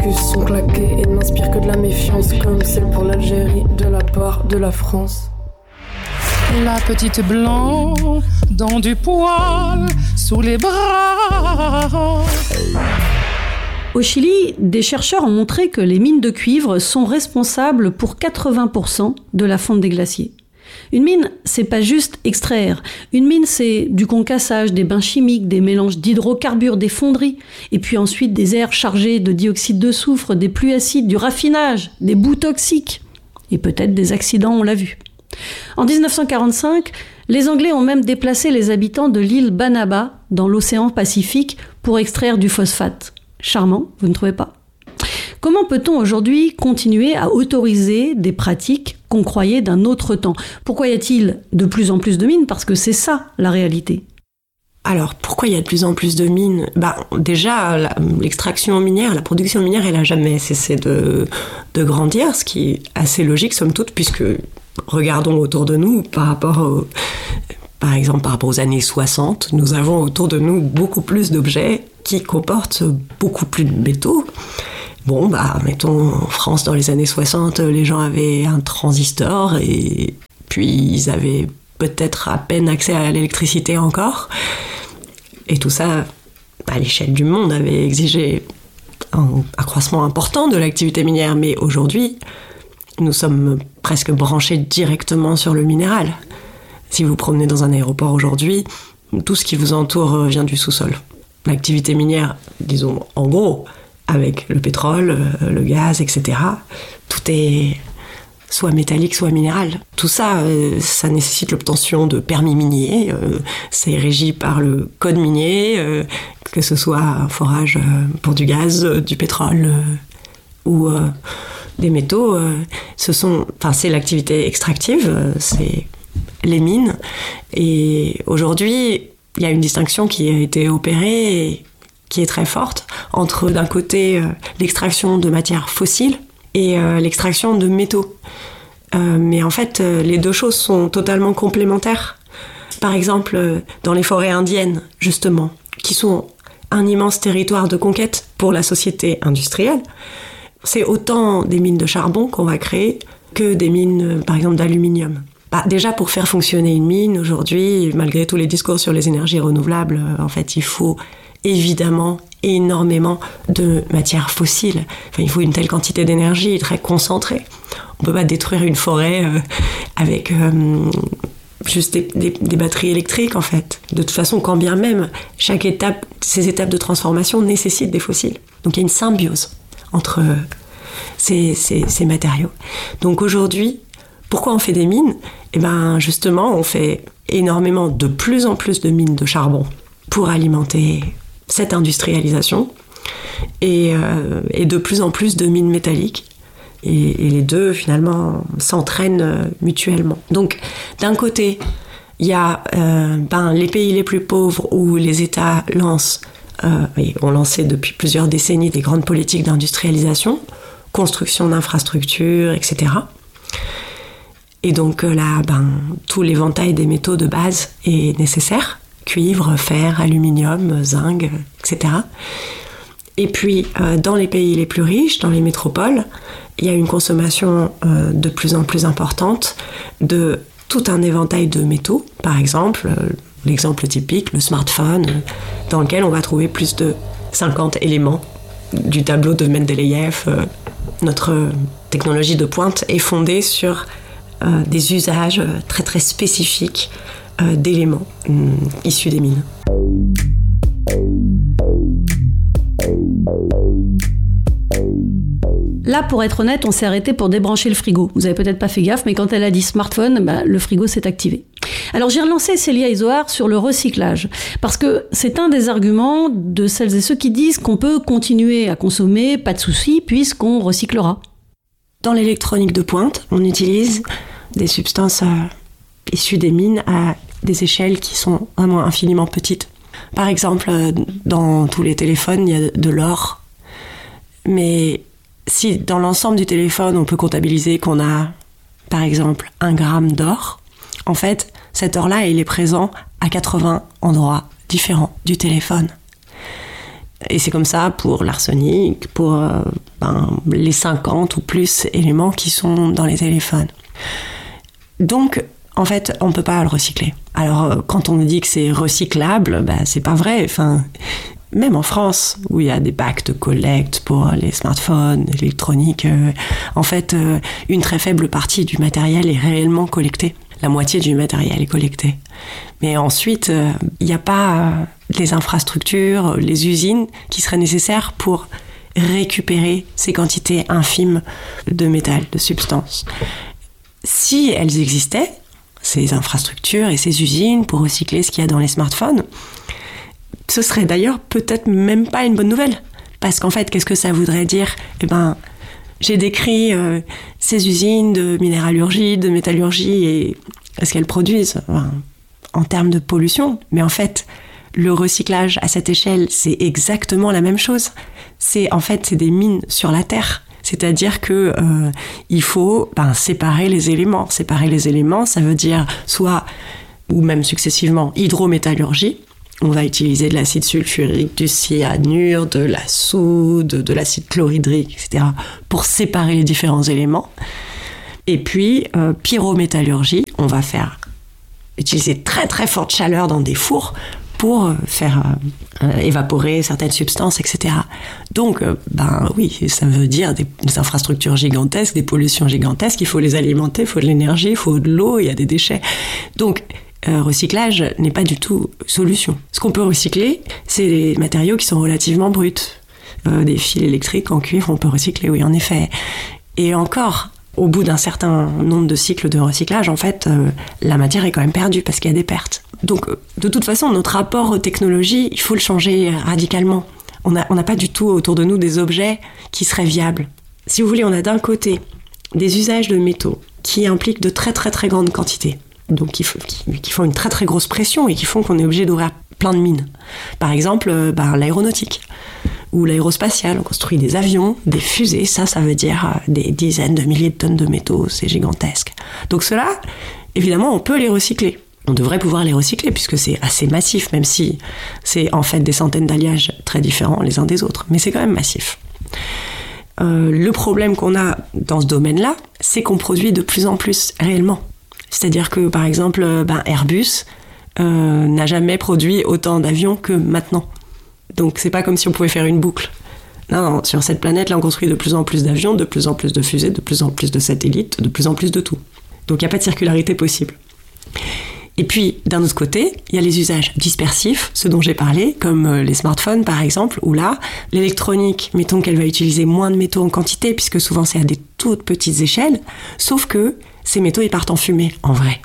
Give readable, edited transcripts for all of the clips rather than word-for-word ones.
focus sont claqués et n'inspirent que de la méfiance, comme celle pour l'Algérie de la part de la France. La petite blanc dans du poil sous les bras. Au Chili, des chercheurs ont montré que les mines de cuivre sont responsables pour 80% de la fonte des glaciers. Une mine, c'est pas juste extraire. Une mine, c'est du concassage, des bains chimiques, des mélanges d'hydrocarbures, des fonderies, et puis ensuite des airs chargés de dioxyde de soufre, des pluies acides, du raffinage, des boues toxiques, et peut-être des accidents, on l'a vu. En 1945, les Anglais ont même déplacé les habitants de l'île Banaba, dans l'océan Pacifique, pour extraire du phosphate. Charmant, vous ne trouvez pas ? Comment peut-on aujourd'hui continuer à autoriser des pratiques qu'on croyait d'un autre temps ? Pourquoi y a-t-il de plus en plus de mines ? Parce que c'est ça, la réalité. Alors, pourquoi il y a de plus en plus de mines ? Déjà, l'extraction minière, la production minière, elle n'a jamais cessé de grandir, ce qui est assez logique, somme toute, puisque, regardons autour de nous, par exemple, par rapport aux années 60, nous avons autour de nous beaucoup plus d'objets qui comportent beaucoup plus de métaux. Mettons, en France, dans les années 60, les gens avaient un transistor et puis ils avaient peut-être à peine accès à l'électricité encore. Et tout ça, à l'échelle du monde, avait exigé un accroissement important de l'activité minière. Mais aujourd'hui, nous sommes presque branchés directement sur le minéral. Si vous promenez dans un aéroport aujourd'hui, tout ce qui vous entoure vient du sous-sol. L'activité minière, disons, en gros, avec le pétrole, le gaz, etc. Tout est soit métallique, soit minéral. Tout ça, ça nécessite l'obtention de permis miniers. C'est régi par le code minier, que ce soit un forage pour du gaz, du pétrole ou des métaux. C'est l'activité extractive, c'est les mines. Et aujourd'hui, il y a une distinction qui a été opérée et qui est très forte entre, d'un côté, l'extraction de matières fossiles et l'extraction de métaux. Mais en fait, les deux choses sont totalement complémentaires. Par exemple, dans les forêts indiennes, justement, qui sont un immense territoire de conquête pour la société industrielle, c'est autant des mines de charbon qu'on va créer que des mines, par exemple, d'aluminium. Déjà, pour faire fonctionner une mine, aujourd'hui, malgré tous les discours sur les énergies renouvelables, en fait, il faut évidemment énormément de matières fossiles. Il faut une telle quantité d'énergie très concentrée. On ne peut pas détruire une forêt avec juste des batteries électriques, en fait. De toute façon, quand bien même, ces étapes de transformation nécessitent des fossiles. Donc il y a une symbiose entre ces matériaux. Donc aujourd'hui, pourquoi on fait des mines ? Justement, on fait énormément, de plus en plus de mines de charbon pour alimenter cette industrialisation et de plus en plus de mines métalliques. Et les deux, finalement, s'entraînent mutuellement. Donc, d'un côté, il y a les pays les plus pauvres où les États ont lancé depuis plusieurs décennies des grandes politiques d'industrialisation, construction d'infrastructures, etc. Et donc là, tout l'éventail des métaux de base est nécessaire. Cuivre, fer, aluminium, zinc, etc. Et puis, dans les pays les plus riches, dans les métropoles, il y a une consommation de plus en plus importante de tout un éventail de métaux. Par exemple, l'exemple typique, le smartphone, dans lequel on va trouver plus de 50 éléments du tableau de Mendeleïev. Notre technologie de pointe est fondée sur des usages très très spécifiques d'éléments issus des mines. Là, pour être honnête, on s'est arrêté pour débrancher le frigo. Vous avez peut-être pas fait gaffe, mais quand elle a dit smartphone, le frigo s'est activé. Alors j'ai relancé Célia Isoard sur le recyclage, parce que c'est un des arguments de celles et ceux qui disent qu'on peut continuer à consommer, pas de souci, puisqu'on recyclera. Dans l'électronique de pointe, on utilise des substances issues des mines à des échelles qui sont vraiment infiniment petites. Par exemple, dans tous les téléphones, il y a de l'or. Mais si dans l'ensemble du téléphone, on peut comptabiliser qu'on a, par exemple, 1 gramme d'or, en fait, cet or-là, il est présent à 80 endroits différents du téléphone. Et c'est comme ça pour l'arsenic, pour les 50 ou plus éléments qui sont dans les téléphones. Donc, en fait, on ne peut pas le recycler. Alors, quand on nous dit que c'est recyclable, c'est pas vrai. Enfin, même en France, où il y a des bacs de collecte pour les smartphones, l'électronique, en fait, une très faible partie du matériel est réellement collectée. La moitié du matériel est collecté. Mais ensuite, il n'y a pas les infrastructures, les usines qui seraient nécessaires pour récupérer ces quantités infimes de métal, de substances. Si elles existaient, ces infrastructures et ces usines pour recycler ce qu'il y a dans les smartphones, ce serait d'ailleurs peut-être même pas une bonne nouvelle. Parce qu'en fait, qu'est-ce que ça voudrait dire ? J'ai décrit ces usines de minéralurgie, de métallurgie et ce qu'elles produisent en termes de pollution. Mais en fait, le recyclage à cette échelle, c'est exactement la même chose. C'est des mines sur la Terre. C'est-à-dire que il faut séparer les éléments. Séparer les éléments, ça veut dire soit, ou même successivement, hydrométallurgie. On va utiliser de l'acide sulfurique, du cyanure, de la soude, de l'acide chlorhydrique, etc. pour séparer les différents éléments. Et puis, pyrométallurgie, on va utiliser très très forte chaleur dans des fours pour faire évaporer certaines substances, etc. Donc, oui, ça veut dire des infrastructures gigantesques, des pollutions gigantesques, il faut les alimenter, il faut de l'énergie, il faut de l'eau, il y a des déchets. Donc, recyclage n'est pas du tout solution. Ce qu'on peut recycler, c'est les matériaux qui sont relativement bruts. Des fils électriques en cuivre, on peut recycler, oui, en effet. Et encore, au bout d'un certain nombre de cycles de recyclage, en fait, la matière est quand même perdue parce qu'il y a des pertes. Donc, de toute façon, notre rapport aux technologies, il faut le changer radicalement. On n'a pas du tout autour de nous des objets qui seraient viables. Si vous voulez, on a d'un côté des usages de métaux qui impliquent de très très très grandes quantités. Donc qui font une très très grosse pression et qui font qu'on est obligé d'ouvrir plein de mines. Par exemple, l'aéronautique ou l'aérospatiale. On construit des avions, des fusées, ça veut dire des dizaines de milliers de tonnes de métaux, c'est gigantesque. Donc cela, évidemment, on peut les recycler. On devrait pouvoir les recycler puisque c'est assez massif, même si c'est en fait des centaines d'alliages très différents les uns des autres, mais c'est quand même massif. Le problème qu'on a dans ce domaine-là, c'est qu'on produit de plus en plus réellement. C'est-à-dire que, par exemple, Airbus n'a jamais produit autant d'avions que maintenant. Donc, c'est pas comme si on pouvait faire une boucle. Non, sur cette planète-là, on construit de plus en plus d'avions, de plus en plus de fusées, de plus en plus de satellites, de plus en plus de tout. Donc, il n'y a pas de circularité possible. Et puis, d'un autre côté, il y a les usages dispersifs, ceux dont j'ai parlé, comme les smartphones, par exemple, où là, l'électronique, mettons qu'elle va utiliser moins de métaux en quantité, puisque souvent c'est à des toutes petites échelles, sauf que ces métaux, ils partent en fumée, en vrai.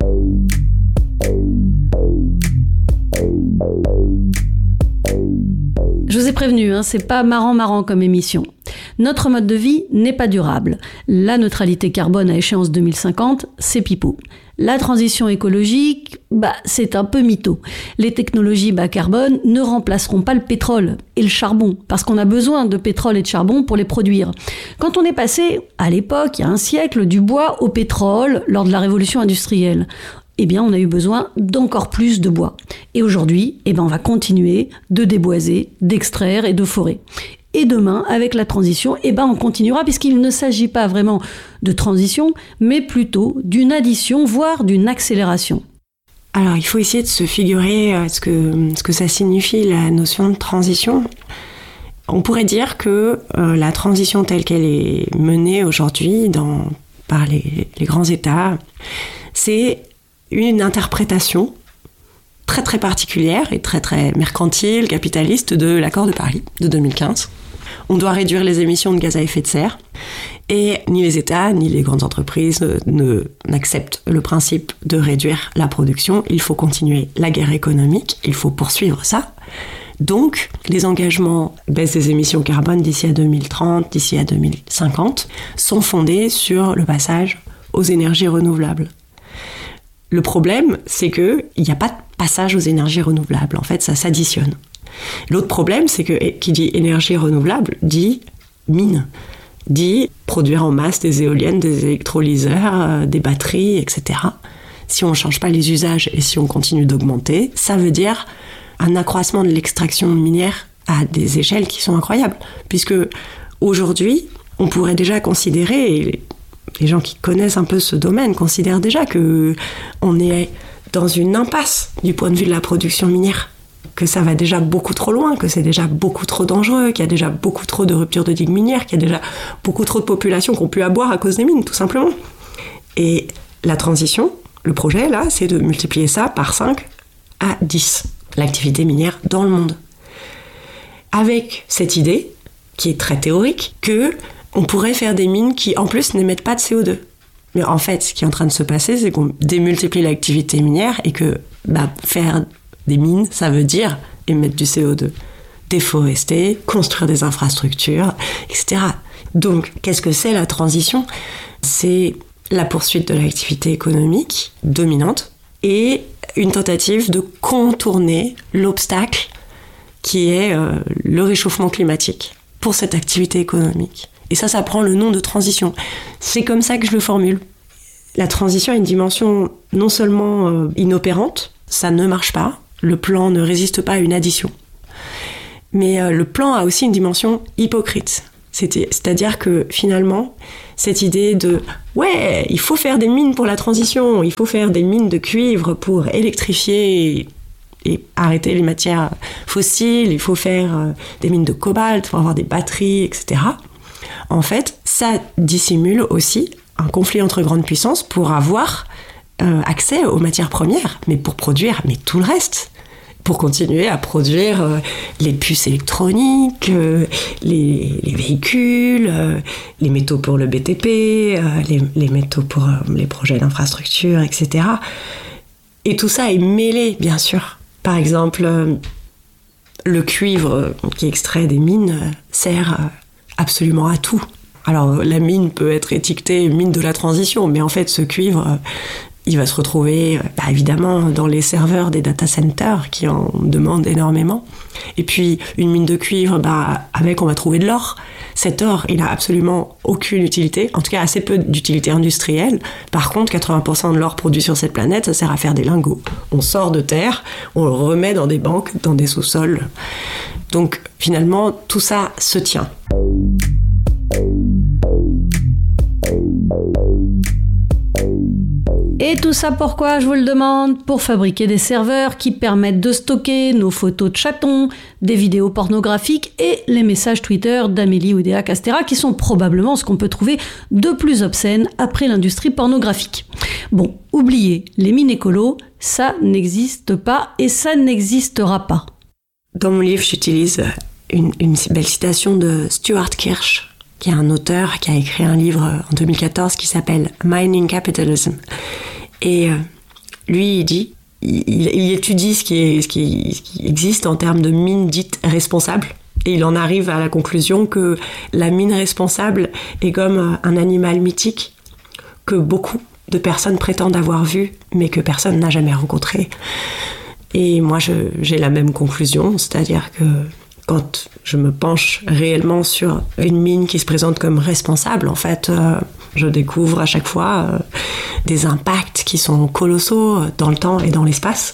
Je vous ai prévenu, c'est pas marrant comme émission. Notre mode de vie n'est pas durable. La neutralité carbone à échéance 2050, c'est pipeau. La transition écologique, c'est un peu mytho. Les technologies bas carbone ne remplaceront pas le pétrole et le charbon, parce qu'on a besoin de pétrole et de charbon pour les produire. Quand on est passé, à l'époque, il y a un siècle, du bois au pétrole lors de la révolution industrielle, on a eu besoin d'encore plus de bois. Et aujourd'hui, on va continuer de déboiser, d'extraire et de forer. Et demain, avec la transition, on continuera, puisqu'il ne s'agit pas vraiment de transition, mais plutôt d'une addition, voire d'une accélération. Alors, il faut essayer de se figurer ce que ça signifie, la notion de transition. On pourrait dire que la transition telle qu'elle est menée aujourd'hui par les grands États, c'est une interprétation très très particulière et très très mercantile, capitaliste de l'accord de Paris de 2015. On doit réduire les émissions de gaz à effet de serre et ni les États ni les grandes entreprises n'acceptent le principe de réduire la production. Il faut continuer la guerre économique, il faut poursuivre ça. Donc, les engagements baisse des émissions carbone d'ici à 2030, d'ici à 2050 sont fondés sur le passage aux énergies renouvelables. Le problème, c'est qu'il n'y a pas de passage aux énergies renouvelables. En fait, ça s'additionne. L'autre problème, c'est que qui dit énergie renouvelable dit mine, dit produire en masse des éoliennes, des électrolyseurs, des batteries, etc. Si on ne change pas les usages et si on continue d'augmenter, ça veut dire un accroissement de l'extraction minière à des échelles qui sont incroyables. Puisque aujourd'hui, on pourrait déjà considérer, et les gens qui connaissent un peu ce domaine considèrent déjà qu'on est dans une impasse du point de vue de la production minière, que ça va déjà beaucoup trop loin, que c'est déjà beaucoup trop dangereux, qu'il y a déjà beaucoup trop de ruptures de digues minières, qu'il y a déjà beaucoup trop de populations qui ont pu aboyer à cause des mines, tout simplement. Et la transition, le projet, là, c'est de multiplier ça par 5 à 10, l'activité minière dans le monde. Avec cette idée, qui est très théorique, qu'on pourrait faire des mines qui, en plus, n'émettent pas de CO2. Mais en fait, ce qui est en train de se passer, c'est qu'on démultiplie l'activité minière et que faire des mines, ça veut dire émettre du CO2, déforester, construire des infrastructures, etc. Donc, qu'est-ce que c'est la transition ? C'est la poursuite de l'activité économique dominante et une tentative de contourner l'obstacle qui est le réchauffement climatique pour cette activité économique. Et ça prend le nom de transition. C'est comme ça que je le formule. La transition a une dimension non seulement inopérante, ça ne marche pas, le plan ne résiste pas à une addition, mais le plan a aussi une dimension hypocrite. C'est-à-dire que finalement, cette idée de « ouais, il faut faire des mines pour la transition, il faut faire des mines de cuivre pour électrifier et arrêter les matières fossiles, il faut faire des mines de cobalt pour avoir des batteries, etc. » En fait, ça dissimule aussi un conflit entre grandes puissances pour avoir accès aux matières premières, mais pour produire tout le reste. Pour continuer à produire les puces électroniques, les véhicules, les métaux pour le BTP, les métaux pour les projets d'infrastructure, etc. Et tout ça est mêlé, bien sûr. Par exemple, le cuivre qui est extrait des mines sert absolument à tout. Alors, la mine peut être étiquetée mine de la transition, mais en fait, ce cuivre, il va se retrouver, évidemment, dans les serveurs des data centers qui en demandent énormément. Et puis, une mine de cuivre, avec, on va trouver de l'or. Cet or, il n'a absolument aucune utilité, en tout cas assez peu d'utilité industrielle. Par contre, 80% de l'or produit sur cette planète, ça sert à faire des lingots. On sort de terre, on le remet dans des banques, dans des sous-sols. Donc, finalement, tout ça se tient. Et tout ça pourquoi, je vous le demande ? Pour fabriquer des serveurs qui permettent de stocker nos photos de chatons, des vidéos pornographiques et les messages Twitter d'Amélie Oudéa Castéra qui sont probablement ce qu'on peut trouver de plus obscène après l'industrie pornographique. Bon, oubliez, les mines écolos, ça n'existe pas et ça n'existera pas. Dans mon livre, j'utilise une belle citation de Stuart Kirsch, qui est un auteur qui a écrit un livre en 2014 qui s'appelle Mining Capitalism. Et lui, il dit, il étudie ce qui existe en termes de mines dites responsables. Et il en arrive à la conclusion que la mine responsable est comme un animal mythique que beaucoup de personnes prétendent avoir vu, mais que personne n'a jamais rencontré. Et moi, j'ai la même conclusion, c'est-à-dire que quand je me penche réellement sur une mine qui se présente comme responsable, en fait, je découvre à chaque fois des impacts qui sont colossaux dans le temps et dans l'espace,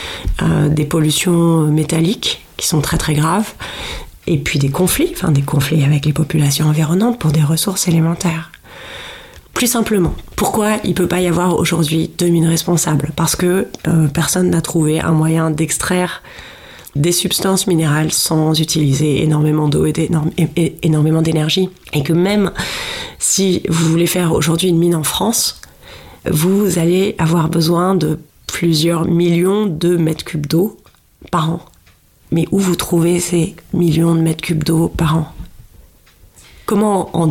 des pollutions métalliques qui sont très très graves, et puis des conflits avec les populations environnantes pour des ressources élémentaires. Plus simplement, pourquoi il ne peut pas y avoir aujourd'hui de mines responsables ? Parce que personne n'a trouvé un moyen d'extraire des substances minérales sans utiliser énormément d'eau et énormément d'énergie. Et que même si vous voulez faire aujourd'hui une mine en France, vous allez avoir besoin de plusieurs millions de mètres cubes d'eau par an. Mais où vous trouvez ces millions de mètres cubes d'eau par an ? Comment en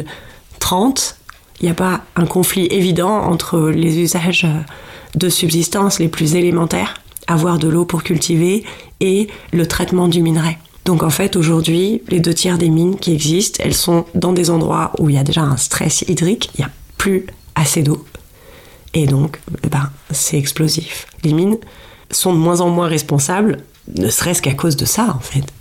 2030, il n'y a pas un conflit évident entre les usages de subsistance les plus élémentaires, avoir de l'eau pour cultiver, et le traitement du minerai. Donc en fait, aujourd'hui, les 2/3 des mines qui existent, elles sont dans des endroits où il y a déjà un stress hydrique, il n'y a plus assez d'eau. Et donc, c'est explosif. Les mines sont de moins en moins responsables, ne serait-ce qu'à cause de ça, en fait.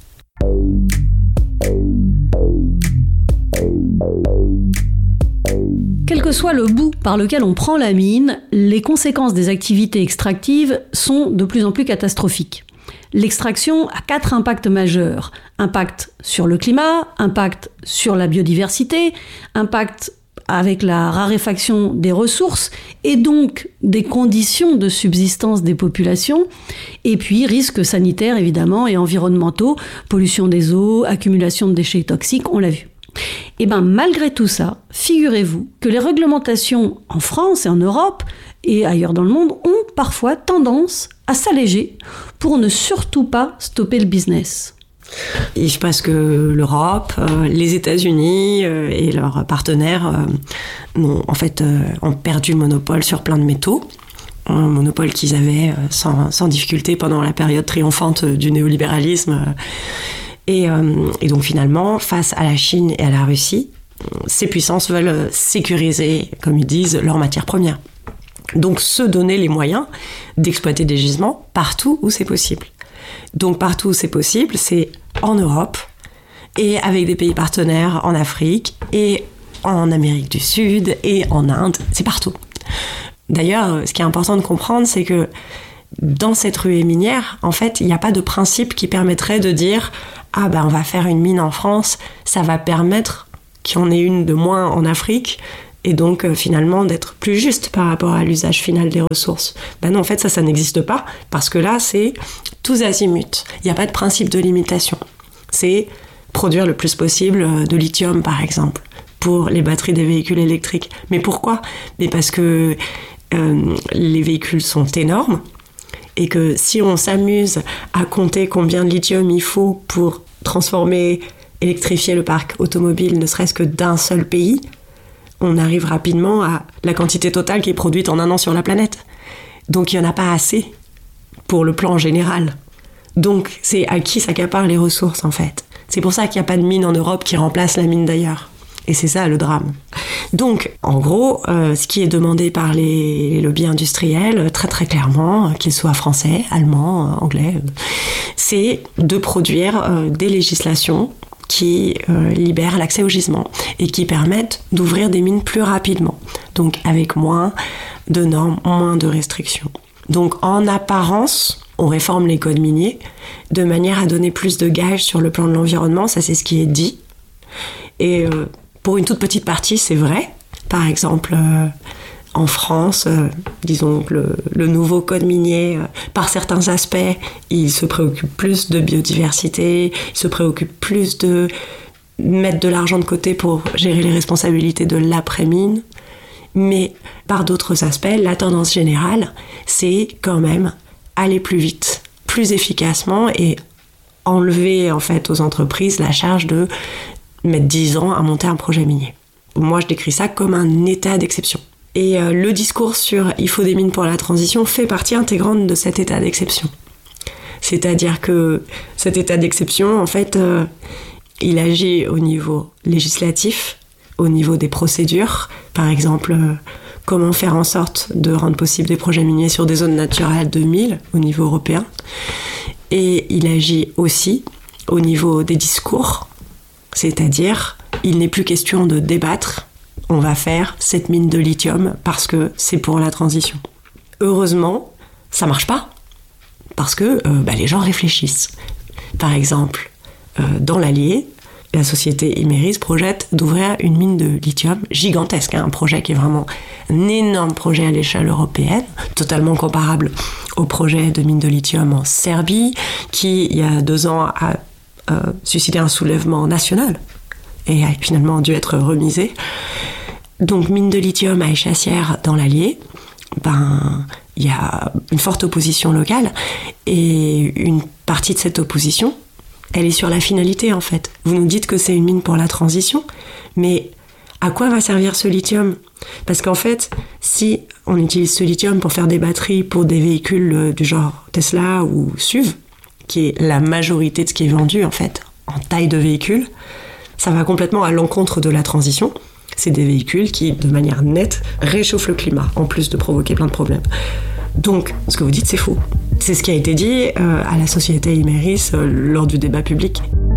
Quel que soit le bout par lequel on prend la mine, les conséquences des activités extractives sont de plus en plus catastrophiques. L'extraction a 4 impacts majeurs. Impact sur le climat, impact sur la biodiversité, impact avec la raréfaction des ressources et donc des conditions de subsistance des populations, et puis risques sanitaires évidemment et environnementaux, pollution des eaux, accumulation de déchets toxiques, on l'a vu. Et bien malgré tout ça, figurez-vous que les réglementations en France et en Europe et ailleurs dans le monde ont parfois tendance à s'alléger pour ne surtout pas stopper le business. Et je pense que l'Europe, les États-Unis et leurs partenaires ont perdu le monopole sur plein de métaux. Un monopole qu'ils avaient sans difficulté pendant la période triomphante du néolibéralisme. Et donc finalement, face à la Chine et à la Russie, ces puissances veulent sécuriser, comme ils disent, leurs matières premières. Donc se donner les moyens d'exploiter des gisements partout où c'est possible. Donc partout où c'est possible, c'est en Europe et avec des pays partenaires en Afrique et en Amérique du Sud et en Inde, c'est partout. D'ailleurs, ce qui est important de comprendre, c'est que dans cette ruée minière, en fait, il n'y a pas de principe qui permettrait de dire « Ah ben on va faire une mine en France, ça va permettre qu'il y en ait une de moins en Afrique ». Et donc, finalement, d'être plus juste par rapport à l'usage final des ressources. Ben non, en fait, ça n'existe pas, parce que là, c'est tous azimuts. Il n'y a pas de principe de limitation. C'est produire le plus possible de lithium, par exemple, pour les batteries des véhicules électriques. Mais pourquoi ? Mais parce que les véhicules sont énormes, et que si on s'amuse à compter combien de lithium il faut pour électrifier le parc automobile, ne serait-ce que d'un seul pays, on arrive rapidement à la quantité totale qui est produite en un an sur la planète. Donc il n'y en a pas assez pour le plan général. Donc c'est à qui s'accaparent les ressources en fait. C'est pour ça qu'il n'y a pas de mine en Europe qui remplace la mine d'ailleurs. Et c'est ça le drame. Donc en gros, ce qui est demandé par les lobbies industriels, très très clairement, qu'ils soient français, allemands, anglais, c'est de produire des législations qui libèrent l'accès au gisement et qui permettent d'ouvrir des mines plus rapidement, donc avec moins de normes, moins de restrictions. Donc en apparence, on réforme les codes miniers de manière à donner plus de gages sur le plan de l'environnement, ça c'est ce qui est dit. Et pour une toute petite partie, c'est vrai. Par exemple, en France, disons que le nouveau code minier, par certains aspects, il se préoccupe plus de biodiversité, il se préoccupe plus de mettre de l'argent de côté pour gérer les responsabilités de l'après-mine. Mais par d'autres aspects, la tendance générale, c'est quand même aller plus vite, plus efficacement et enlever en fait aux entreprises la charge de mettre 10 ans à monter un projet minier. Moi, je décris ça comme un état d'exception. Et le discours sur « il faut des mines pour la transition » fait partie intégrante de cet état d'exception. C'est-à-dire que cet état d'exception, en fait, il agit au niveau législatif, au niveau des procédures. Par exemple, comment faire en sorte de rendre possible des projets miniers sur des zones naturelles 2000 au niveau européen. Et il agit aussi au niveau des discours, c'est-à-dire il n'est plus question de débattre. On va faire cette mine de lithium parce que c'est pour la transition. Heureusement, ça marche pas parce que les gens réfléchissent. Par exemple, dans l'Allier, la société Imerys projette d'ouvrir une mine de lithium gigantesque, un projet qui est vraiment un énorme projet à l'échelle européenne, totalement comparable au projet de mine de lithium en Serbie, qui, il y a 2 ans, a suscité un soulèvement national et a finalement dû être remisé. Donc, mine de lithium à Échassières dans l'Allier, il y a une forte opposition locale et une partie de cette opposition, elle est sur la finalité en fait. Vous nous dites que c'est une mine pour la transition, mais à quoi va servir ce lithium ? Parce qu'en fait, si on utilise ce lithium pour faire des batteries pour des véhicules du genre Tesla ou SUV, qui est la majorité de ce qui est vendu en fait, en taille de véhicule, ça va complètement à l'encontre de la transition. C'est des véhicules qui, de manière nette, réchauffent le climat, en plus de provoquer plein de problèmes. Donc, ce que vous dites, c'est faux. C'est ce qui a été dit à la société Imerys lors du débat public.